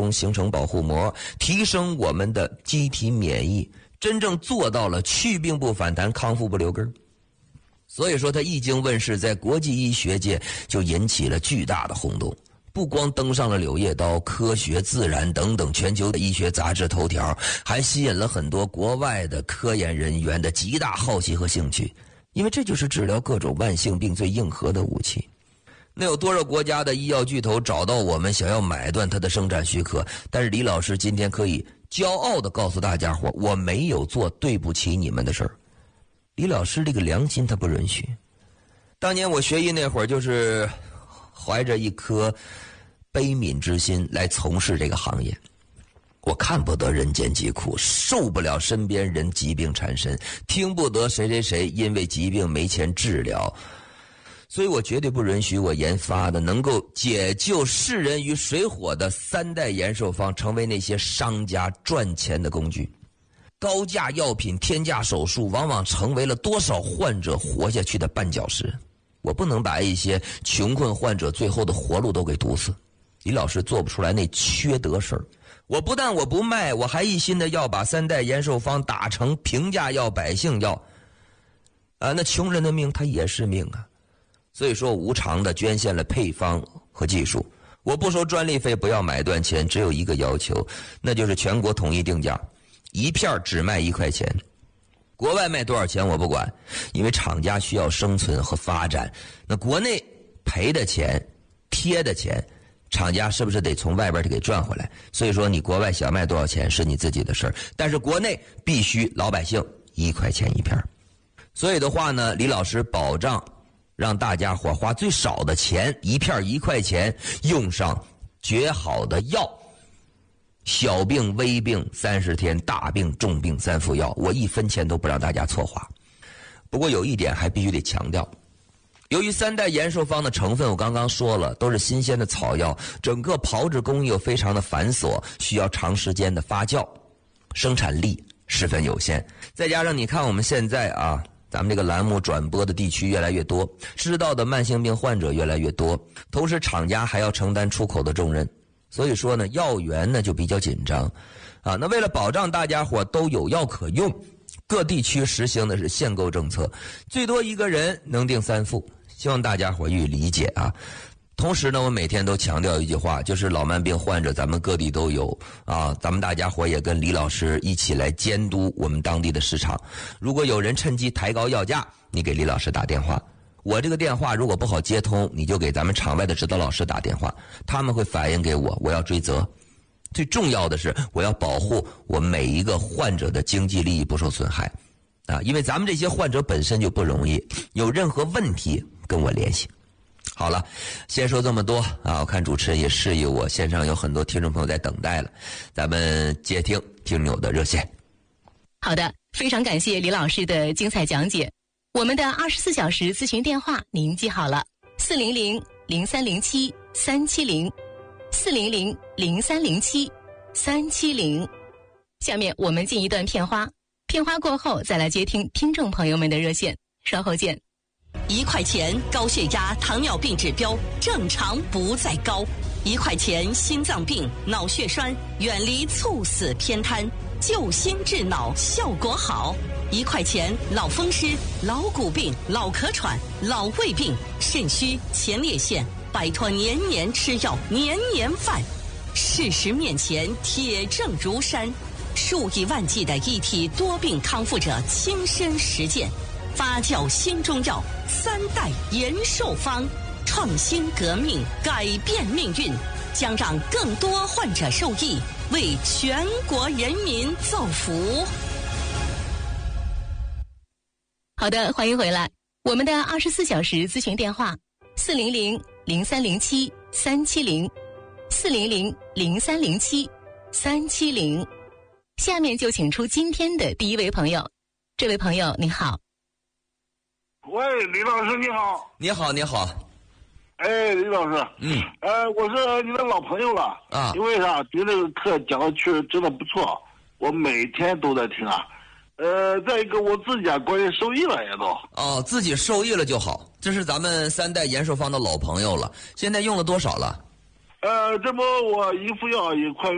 中形成保护膜，提升我们的机体免疫，真正做到了去病不反弹，康复不留根。所以说它一经问世，在国际医学界就引起了巨大的轰动，不光登上了《柳叶刀》、《科学》、《自然》等等全球的医学杂志头条，还吸引了很多国外的科研人员的极大好奇和兴趣，因为这就是治疗各种慢性病最硬核的武器。那有多少国家的医药巨头找到我们，想要买断它的生产许可？但是李老师今天可以骄傲地告诉大家伙，我没有做对不起你们的事儿。李老师这个良心他不允许。当年我学医那会儿，就是怀着一颗悲悯之心来从事这个行业。我看不得人间疾苦，受不了身边人疾病缠身，听不得谁谁谁因为疾病没钱治疗，所以我绝对不允许我研发的能够解救世人于水火的3代延寿方成为那些商家赚钱的工具。高价药品、天价手术往往成为了多少患者活下去的绊脚石。我不能把一些穷困患者最后的活路都给堵死。李老师做不出来那缺德事儿。我不但我不卖，我还一心的要把3代延寿方打成平价药、百姓药。那穷人的命他也是命啊。所以说无偿的捐献了配方和技术。我不收专利费，不要买断钱，只有一个要求，那就是全国统一定价，一片只卖1块钱。国外卖多少钱我不管，因为厂家需要生存和发展。那国内赔的钱、贴的钱，厂家是不是得从外边给赚回来？所以说你国外想卖多少钱是你自己的事儿，但是国内必须老百姓1块钱一片。所以的话呢，李老师保障让大家伙花最少的钱，一片1块钱，用上绝好的药。小病微病30天，大病重病3副药，我1分钱都不让大家错花。不过有一点还必须得强调，由于3代延寿方的成分我刚刚说了都是新鲜的草药，整个炮制工艺又非常的繁琐，需要长时间的发酵，生产力十分有限。再加上你看我们现在咱们这个栏目转播的地区越来越多，知道的慢性病患者越来越多，同时厂家还要承担出口的重任，所以说呢，药源呢就比较紧张那为了保障大家伙都有药可用，各地区实行的是限购政策，最多一个人能订3副，希望大家伙予以理解同时呢，我每天都强调一句话，就是老慢病患者咱们各地都有咱们大家伙也跟李老师一起来监督我们当地的市场。如果有人趁机抬高药价，你给李老师打电话，我这个电话如果不好接通，你就给咱们场外的指导老师打电话，他们会反映给我，我要追责。最重要的是我要保护我每一个患者的经济利益不受损害因为咱们这些患者本身就不容易，有任何问题跟我联系。好了，先说这么多我看主持人也示意我线上有很多听众朋友在等待了，咱们接听听友的热线。 好的，非常感谢李老师的精彩讲解。我们的24小时咨询电话您记好了，400-0307-370 400-0307-370。下面我们进一段片花，片花过后再来接听听众朋友们的热线，稍后见。 1块钱高血压、糖尿病指标正常不再高，1块钱心脏病、脑血栓远离猝死偏瘫，救心治脑效果好。1块钱脑风湿、老骨病、老咳喘、老胃病、肾虚、前列腺，摆脱年年吃药、年年犯。事实面前铁证如山，数以万计的一体多病康复者亲身实践，发酵新中药3代延寿方，创新革命，改变命运，将让更多患者受益，为全国人民造福。 好的，欢迎回来。我们的24小时咨询电话400-0307-370 400-0307-370。下面就请出今天的第一位朋友。这位朋友你好。 喂，李老师你好。 你好，你好。 李老师，我是你的老朋友了因为啥？你这个课讲的确实真的不错，我每天都在听再一个我自己关于受益了也都。 自己受益了就好。这是咱们3代延寿方的老朋友了，现在用了多少了？ 这不我1副药也快